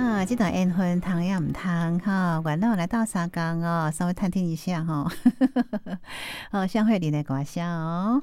啊，这段缘分通也唔通哈，原来来到三江哦，稍微探听一下哈。哦，向慧玲的歌声哦。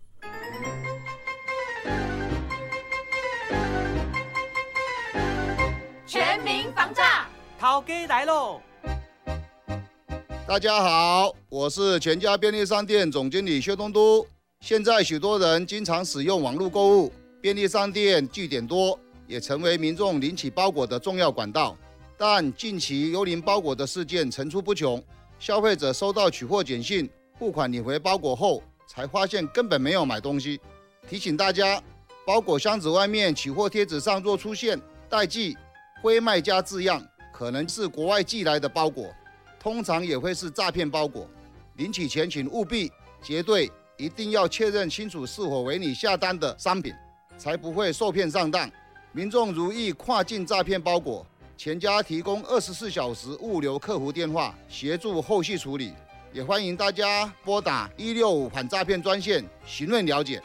全民防诈， 头家来喽！ 大家好，我是全家便利商店总经理薛东都。现在许多人经常使用网络购物，便利商店据点多，也成为民众领取包裹的重要管道。但近期幽灵包裹的事件层出不穷，消费者收到取货简讯，付款领回包裹后，才发现根本没有买东西。提醒大家，包裹箱子外面取货贴纸上若出现代寄、非卖家字样，可能是国外寄来的包裹。通常也会是诈骗包裹，领取前请务必绝对一定要确认清楚是否为你下单的商品，才不会受骗上当。民众如遇跨境诈骗包裹，全家提供24小时物流客服电话协助后续处理，也欢迎大家拨打165反诈骗专线询问了解。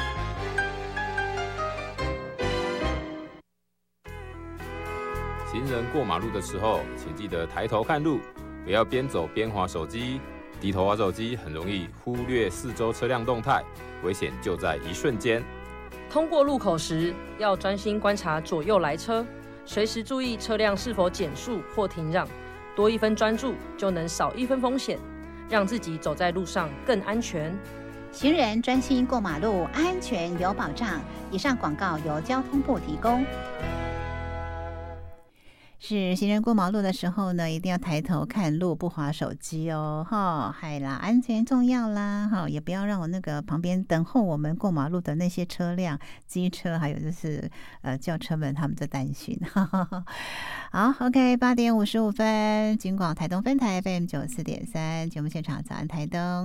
行人过马路的时候，请记得抬头看路，不要边走边滑手机。低头滑手机很容易忽略四周车辆动态，危险就在一瞬间。 通过路口时，要专心观察左右来车，随时注意车辆是否减速或停让，多一分专注就能少一分风险，让自己走在路上更安全。 行人专心过马路，安全有保障。以上广告由交通部提供。是行人过马路的时候呢，一定要抬头看路，不滑手机哦，哈，嗨啦，安全重要啦，哈，也不要让我那个旁边等候我们过马路的那些车辆、机车，还有就是轿车们他们在担心，哈哈哈。好 ，OK， 8点55分，警广台东分台 FM 94.3，节目现场早安台东。